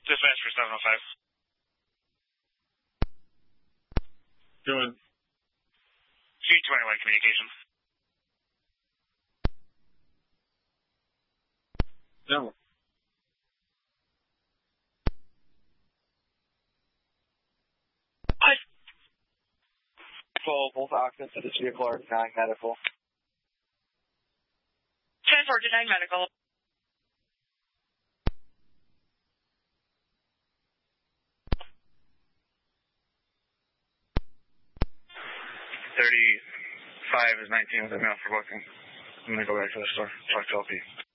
Dispatch for 705. Doing. C21 communications. No. Hi. Both occupants of this vehicle are denying medical. 10-4 denying medical. $35 is 19 with a mail for booking. I'm going to go back to the store, talk to LP.